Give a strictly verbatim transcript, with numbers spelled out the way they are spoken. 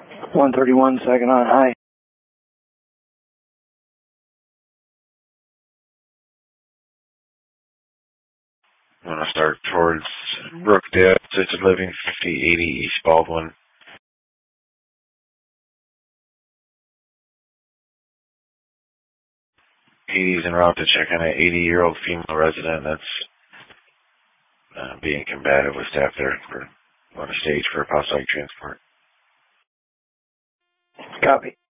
one thirty-one, second on high. I'm going to start towards Brookdale, Assisted Living, fifty eighty East Baldwin. eighty's en route to check on an eighty-year-old female resident that's uh, being combative with staff there for on a stage for a post-psych transport. Copy.